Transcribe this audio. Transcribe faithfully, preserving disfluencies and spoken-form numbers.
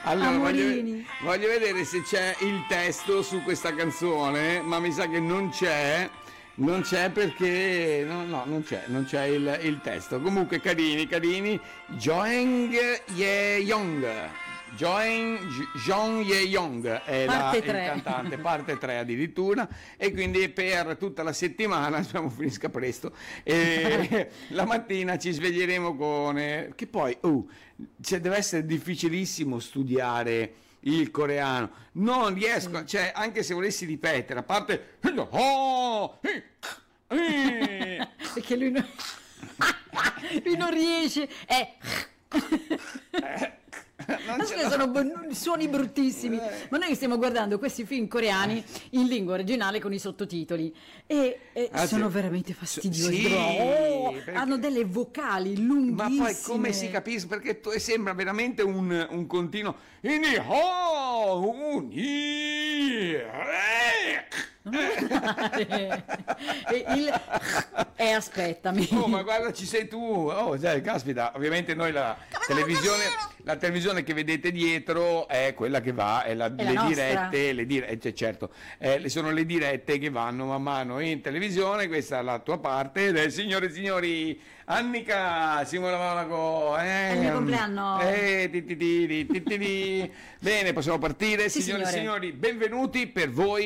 Allora, voglio, Amorini. voglio vedere se c'è il testo su questa canzone, ma mi sa che non c'è. Non c'è perché no, no, non c'è, non c'è il, il testo. Comunque carini, carini. Joeng Ye-young. Joeng Jong Ye-young è la, Parte il tre. cantante, parte tre addirittura, e quindi per tutta la settimana, speriamo finisca presto, e la mattina ci sveglieremo con... eh, che poi, uh, cioè, deve essere difficilissimo studiare il coreano, non riesco, Sì. cioè anche se volessi ripetere, a parte oh, eh, eh, Perché lui non, lui non riesce. È. non Ma ce che la- sono bu- suoni bruttissimi. Ma noi stiamo guardando questi film coreani in lingua originale con i sottotitoli e, e Ah, sono sì. veramente fastidiosi. Sì, Oh, perché- hanno delle vocali Ma lunghissime. poi come si capisce? Perché tu- sembra veramente un, un continuo. Iniho, uni, eh. E il e aspettami. Oh, ma guarda, ci sei tu. Oh, dai, caspita. Ovviamente noi la televisione, la televisione che vedete dietro è quella che va, è la, È la le nostra. dirette, le dirette, certo, eh, le- sono le dirette che vanno man mano in televisione. Questa è la tua parte. Ed è, signore e signori, Annica Simona Monaco. Eh, È il mio compleanno. Eh, ti, ti, ti, ti, ti, ti. Bene, possiamo partire. Sì, signore e signore. signori, benvenuti per voi.